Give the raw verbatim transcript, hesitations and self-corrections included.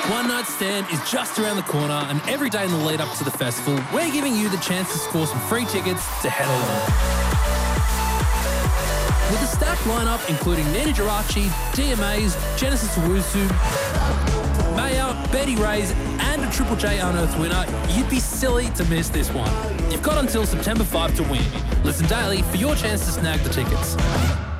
One Night Stand is just around the corner, and every day in the lead up to the festival, we're giving you the chance to score some free tickets to head along. With a stacked lineup including Nina Geraci, D M As, Genesis Owusu, Mayo, Betty Ray's, and a Triple J Unearthed winner, you'd be silly to miss this one. You've got until September fifth to win. Listen daily for your chance to snag the tickets.